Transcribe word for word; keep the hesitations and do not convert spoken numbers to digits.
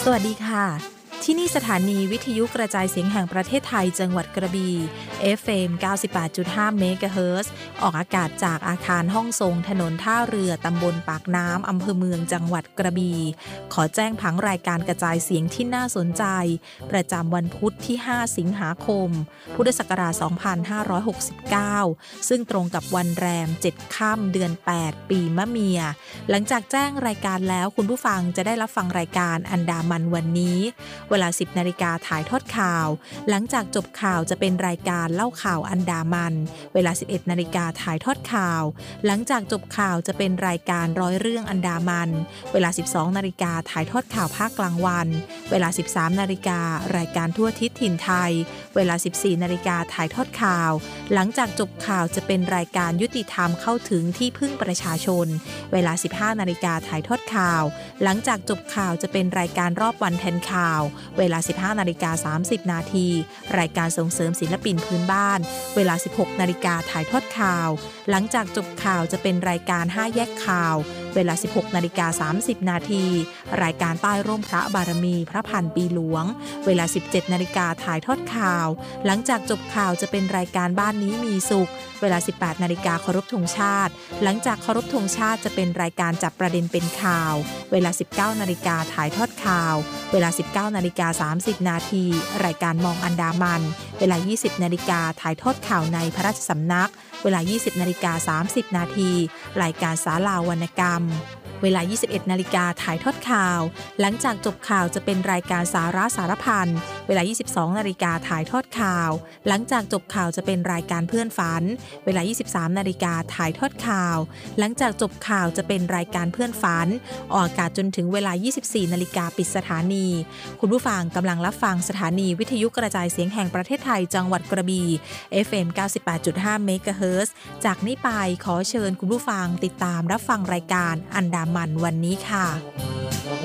สวัสดีค่ะที่นี่สถานีวิทยุกระจายเสียงแห่งประเทศไทยจังหวัดกระบี่ เอฟ เอ็ม เก้าสิบแปดจุดห้า เมกะเฮิรตซ์ออกอากาศจากอาคารห้องทรงถนนท่าเรือตำบลปากน้ำอำเภอเมืองจังหวัดกระบี่ขอแจ้งผังรายการกระจายเสียงที่น่าสนใจประจำวันพุธที่ห้าสิงหาคมพุทธศักราชสองพันห้าร้อยหกสิบเก้าซึ่งตรงกับวันแรมเจ็ดค่ำเดือนแปดปีมะเมียหลังจากแจ้งรายการแล้วคุณผู้ฟังจะได้รับฟังรายการอันดามันวันนี้เวลา สิบนาฬิกาถ่ายทอดข่าวหลังจากจบข่าวจะเป็นรายการเล่าข่าวอันดามันเวลา สิบเอ็ดนาฬิกาถ่ายทอดข่าวหลังจากจบข่าวจะเป็นรายการร้อยเรื่องอันดามันเวลา สิบสองนาฬิกาถ่ายทอดข่าวภาคกลางวันเวลา สิบสามนาฬิการายการทั่วทิศถิ่นไทยเวลา สิบสี่นาฬิกาถ่ายทอดข่าวหลังจากจบข่าวจะเป็นรายการยุติธรรมเข้าถึงที่พึ่งประชาชนเวลา สิบห้านาฬิกาถ่ายทอดข่าวหลังจากจบข่าวจะเป็นรายการรอบวันแทนข่าวเวลา สิบห้านาฬิกาสามสิบนาทีรายการส่งเสริมศิลปินพื้นบ้านเวลา สิบหกนาฬิกาถ่ายทอดข่าวหลังจากจบข่าวจะเป็นรายการห้าแยกข่าวเวลา สิบหกนาฬิกาสามสิบนาทีรายการใต้ร่มพระบารมีพระพันปีหลวงเวลา สิบเจ็ดนาฬิกาถ่ายทอดข่าวหลังจากจบข่าวจะเป็นรายการบ้านนี้มีสุขเวลา สิบแปดนาฬิกาเคารพธงชาติหลังจากเคารพธงชาติจะเป็นรายการจับประเด็นเป็นข่าวเวลา สิบเก้านาฬิกาถ่ายทอดข่าวเวลา สิบเก้านาฬิกาสามสิบนาทีรายการมองอันดามันเวลา ยี่สิบนาฬิกาถ่ายทอดข่าวในพระราชสำนักเวลา ยี่สิบนาฬิกาสามสิบนาทีรายการศาลาวรรณกรรมเวลา ยี่สิบเอ็ดนาฬิกาถ่ายทอดข่าวหลังจากจบข่าวจะเป็นรายการสาระสารพันเวลา ยี่สิบสองนาฬิกาถ่ายทอดข่าวหลังจากจบข่าวจะเป็นรายการเพื่อนฝันเวลา ยี่สิบสามนาฬิกาถ่ายทอดข่าวหลังจากจบข่าวจะเป็นรายการเพื่อนฝันออกอากาศจนถึงเวลา ยี่สิบสี่นาฬิกาปิดสถานีคุณผู้ฟังกำลังรับฟังสถานีวิทยุกระจายเสียงแห่งประเทศไทยจังหวัดกระบี่ เอฟ เอ็ม เก้าสิบแปดจุดห้า เมกะเฮิรตซ์จากนี้ไปขอเชิญคุณผู้ฟังติดตามรับฟังรายการอันดามันวันนี้ค่ะ